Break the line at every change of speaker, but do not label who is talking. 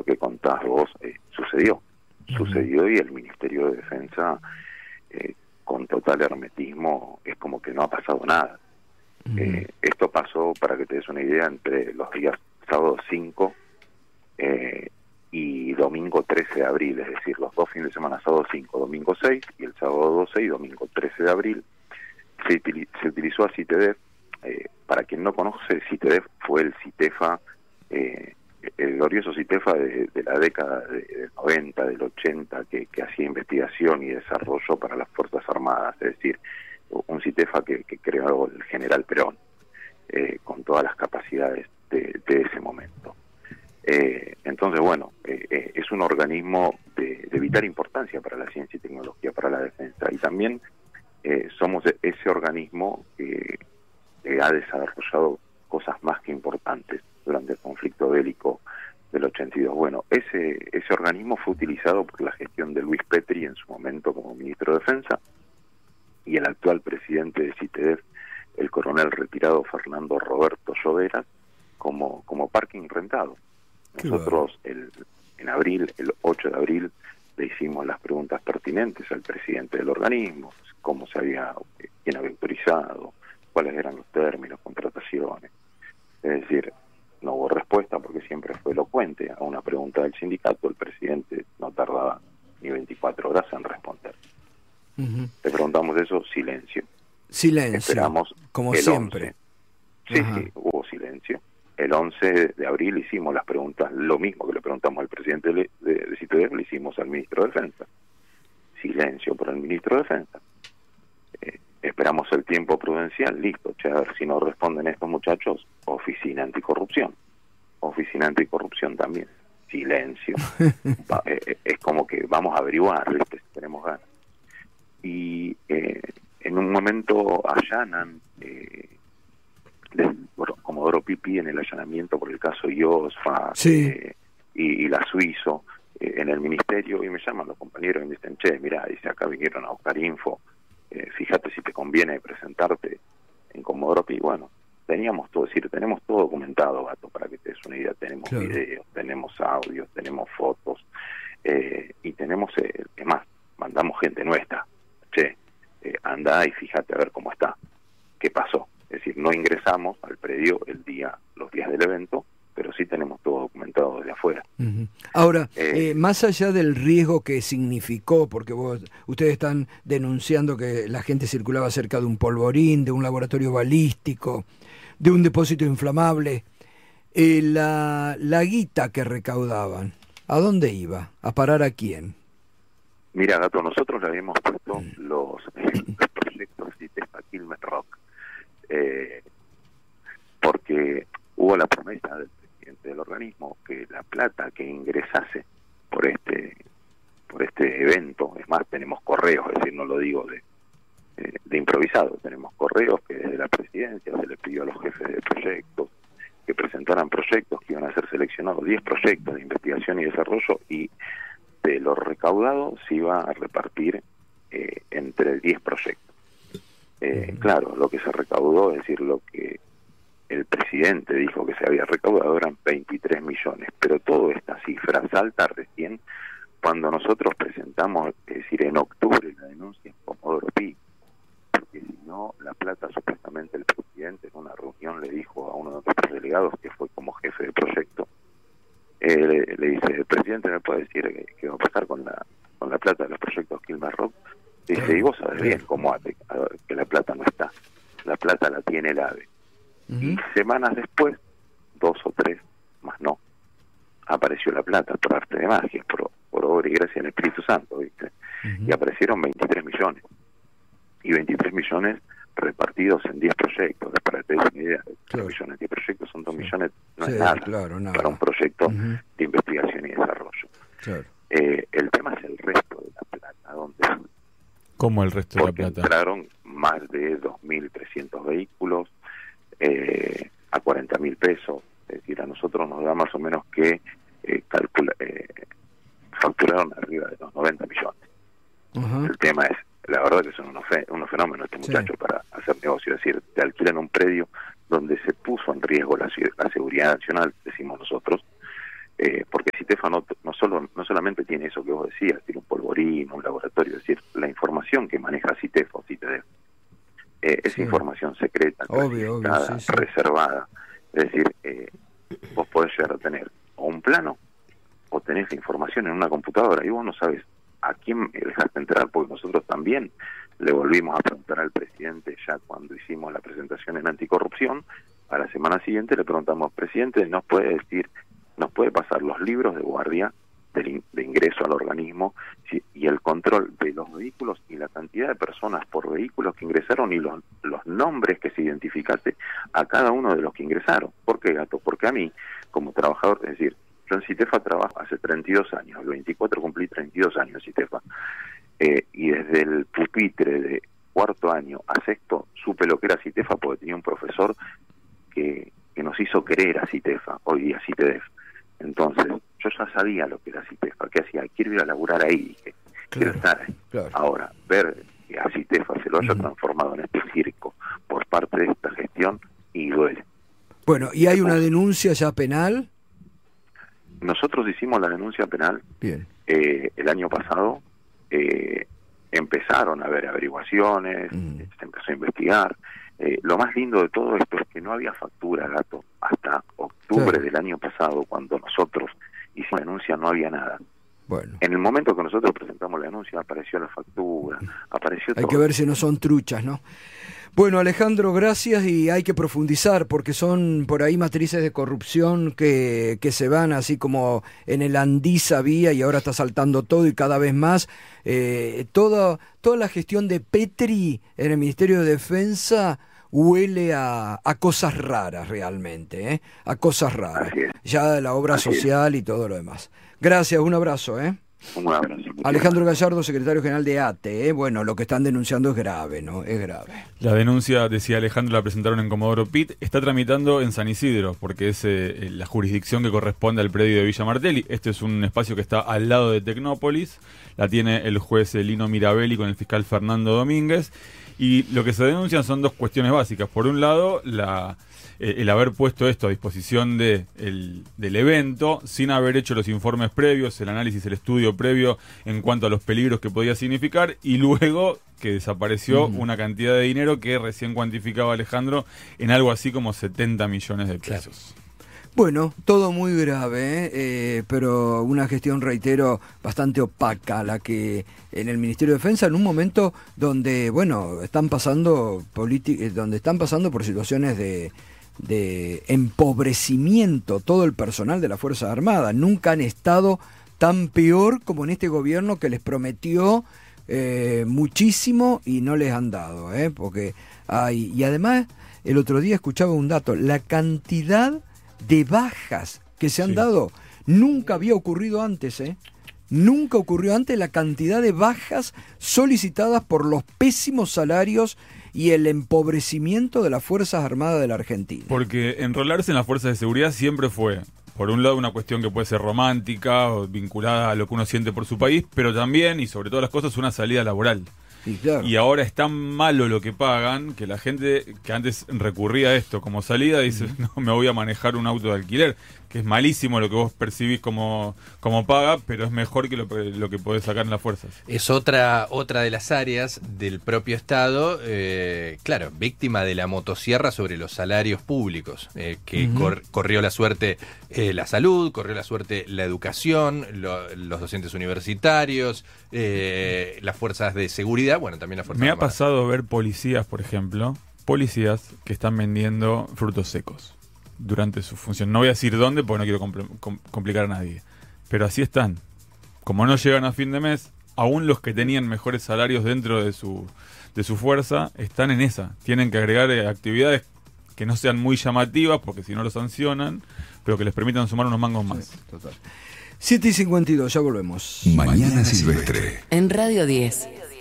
lo que contás vos sucedió. Sucedió y el Ministerio de Defensa, con total hermetismo, es como que no ha pasado nada. Esto pasó, para que te des una idea, entre los días sábado 5 y domingo 13 de abril, es decir, los 2 fines de semana, sábado 5, domingo 6, y el sábado 12 y domingo 13 de abril, se utilizó a CITEDEF. Para quien no conoce, CITEDEF fue el CITEFA, el glorioso CITEFA de la década del 90, del 80, que hacía investigación y desarrollo para las Fuerzas Armadas, es decir, un CITEFA que creó el general Perón, con todas las capacidades de ese momento. Entonces, bueno, es un organismo de vital importancia para la ciencia y tecnología, para la defensa, y también somos ese organismo que ha desarrollado cosas más que importantes durante el conflicto bélico del 82. Bueno, ese organismo fue utilizado por la gestión de Luis Petri en su momento como ministro de Defensa, y el actual presidente de CITEDEF, el coronel retirado Fernando Roberto Lloveras, como parking rentado. Nosotros en abril, el 8 de abril, le hicimos las preguntas pertinentes al presidente del organismo, quién había autorizado, cuáles eran los términos, contrataciones. Es decir, no hubo respuesta porque siempre fue elocuente. A una pregunta del sindicato, el presidente no tardaba ni 24 horas en responder. Le preguntamos eso, silencio.
Silencio,
esperamos
como siempre.
11. Sí, hubo silencio. El 11 de abril hicimos las preguntas, lo mismo que le preguntamos al presidente de CITEDEF, le hicimos al ministro de Defensa. Silencio por el ministro de Defensa. Esperamos el tiempo prudencial, listo, a ver si no responden estos muchachos, oficina anticorrupción. Oficina anticorrupción también. Silencio. Es como que vamos a averiguar, ¿viste? Si tenemos ganas. Y en un momento allanan Comodoro Pipi en el allanamiento por el caso IOSFA, y la Suizo en el ministerio, y me llaman los compañeros y me dicen, mirá, dice, acá vinieron a buscar info, fíjate si te conviene presentarte en Comodoro Pi. Bueno, tenemos todo documentado, Gato, para que te des una idea. Tenemos videos, tenemos audios, tenemos fotos, y tenemos, es más, mandamos gente nuestra. Anda y fíjate a ver cómo está, qué pasó. Es decir, no ingresamos al predio los días del evento, pero sí tenemos todo documentado desde afuera.
Ahora, más allá del riesgo que significó, porque ustedes están denunciando que la gente circulaba cerca de un polvorín, de un laboratorio balístico, de un depósito inflamable, la guita que recaudaban, ¿a dónde iba? ¿A parar a quién?
Mira, Gato, nosotros le habíamos puesto los proyectos CITEFA Quilmes Rock, porque hubo la promesa del presidente del organismo que la plata que ingresase por este evento, es más, tenemos correos, es decir, no lo digo de improvisado, tenemos correos que desde la presidencia se le pidió a los jefes de proyectos que presentaran proyectos que iban a ser seleccionados, 10 proyectos de investigación y desarrollo, y de lo recaudado se iba a repartir entre 10 proyectos. Claro, lo que se recaudó, es decir, lo que el presidente dijo que se había recaudado eran 23 millones, pero toda esta cifra salta recién cuando nosotros presentamos, es decir, en octubre, la denuncia en Comodoro Pi, porque si no, la plata, supuestamente el presidente en una reunión le dijo a uno de nuestros delegados, que fue como jefe de proyecto, le dice, el presidente me puede decir qué va a pasar con la plata de los proyectos Quilmes Rock. Dice, y vos sabés bien cómo hace que la plata no está, la plata la tiene el AVE. Y semanas después, 2 o 3, más no, apareció la plata por arte de magia, por obra y gracia del Espíritu Santo, ¿viste? Y aparecieron 23 millones. Y 23 millones repartidos en 10 proyectos, para que te des una idea. 3 millones, 10 proyectos son 2 millones, no es nada, nada para un proyecto de investigación y desarrollo. El tema es el resto de la plata, donde...
¿Cómo el resto de la plata?
Entraron más de 2.300 vehículos a 40.000 pesos. Es decir, a nosotros nos da más o menos que facturaron arriba de los 90 millones. El tema es, la verdad que son unos fenómenos este muchacho para hacer negocio. Es decir, te alquilan un predio donde se puso en riesgo la seguridad nacional, decimos nosotros, porque si CITEFA no solamente tiene eso que vos decías, tiene un polvorín, un laboratorio, es decir, la información que maneja CITEFA o CITEDEF es información secreta, clasificada, reservada. Es decir, vos podés llegar a tener o un plano o tenés la información en una computadora y vos no sabes a quién dejaste entrar, porque nosotros también le volvimos a preguntar al presidente ya cuando hicimos la presentación en anticorrupción. A la semana siguiente le preguntamos, presidente, ¿nos puede pasar los libros de guardia de ingreso al organismo y el control de los vehículos y la cantidad de personas por vehículos que ingresaron y los nombres que se identificase a cada uno de los que ingresaron? ¿Por qué, Gato? Porque a mí, como trabajador, es decir, yo en CITEFA trabajo hace 32 años, el 24 cumplí 32 años en CITEFA, y desde el pupitre de cuarto año a sexto supe lo que era CITEFA porque tenía un profesor que nos hizo querer a CITEFA, hoy día CITEDEF. Entonces, yo ya sabía lo que era CITEFA, que hacía, quiero ir a laburar ahí, dije, quiero estar ahí. Claro. Ahora, ver que a CITEFA se lo haya transformado en este circo por parte de esta gestión, y duele.
Bueno, ¿y hay una denuncia ya penal?
Nosotros hicimos la denuncia penal.
Bien.
El año pasado. Empezaron a haber averiguaciones, se empezó a investigar. Lo más lindo de todo esto es que no había factura, Gato. Hasta octubre del año pasado, cuando nosotros hicimos la denuncia, no había nada.
Bueno.
En el momento que nosotros presentamos la denuncia, apareció la factura, apareció todo.
Hay que ver si no son truchas, ¿no? Bueno, Alejandro, gracias, y hay que profundizar porque son por ahí matrices de corrupción que se van así como en el Andís había y ahora está saltando todo y cada vez más. Toda la gestión de Petri en el Ministerio de Defensa huele a cosas raras realmente, a cosas raras. Ya la obra social y todo lo demás. Gracias, un abrazo,
Un abrazo.
Alejandro Gallardo, secretario general de ATE. Bueno, lo que están denunciando es grave, ¿no? Es grave.
La denuncia, decía Alejandro, la presentaron en Comodoro Pi. Está tramitando en San Isidro, porque es la jurisdicción que corresponde al predio de Villa Martelli. Este es un espacio que está al lado de Tecnópolis. La tiene el juez Lino Mirabelli con el fiscal Fernando Domínguez. Y lo que se denuncian son dos cuestiones básicas. Por un lado, el haber puesto esto a disposición del evento sin haber hecho los informes previos, el análisis, el estudio previo en cuanto a los peligros que podía significar, y luego que desapareció una cantidad de dinero que recién cuantificaba Alejandro en algo así como 70 millones de pesos.
Claro. Bueno, todo muy grave, pero una gestión, reitero, bastante opaca, la que en el Ministerio de Defensa, en un momento donde, bueno, están pasando por situaciones de empobrecimiento todo el personal de las Fuerzas Armadas. Nunca han estado tan peor como en este gobierno que les prometió muchísimo y no les han dado, porque hay, y además el otro día escuchaba un dato, la cantidad de bajas que se han dado nunca había ocurrido antes, nunca ocurrió antes la cantidad de bajas solicitadas por los pésimos salarios y el empobrecimiento de las Fuerzas Armadas de la Argentina.
Porque enrolarse en las fuerzas de seguridad siempre fue, por un lado, una cuestión que puede ser romántica o vinculada a lo que uno siente por su país, pero también, y sobre todas las cosas, una salida laboral.
Sí, claro.
Y ahora es tan malo lo que pagan que la gente que antes recurría a esto como salida dice, no, me voy a manejar un auto de alquiler, que es malísimo lo que vos percibís como paga, pero es mejor que lo que podés sacar en las fuerzas.
Es otra de las áreas del propio Estado, claro, víctima de la motosierra sobre los salarios públicos, que corrió la suerte la salud, corrió la suerte la educación, los docentes universitarios, las fuerzas de seguridad, bueno, también las fuerzas
Me
armadas.
ha pasado ver policías, por ejemplo, que están vendiendo frutos secos durante su función. No voy a decir dónde porque no quiero complicar a nadie, pero así están. Como no llegan a fin de mes, aún los que tenían mejores salarios dentro de su fuerza están en esa. Tienen que agregar actividades que no sean muy llamativas porque si no los sancionan, pero que les permitan sumar unos mangos más.
Sí, total. 7:52, ya volvemos.
Mañana Silvestre.
En Radio 10.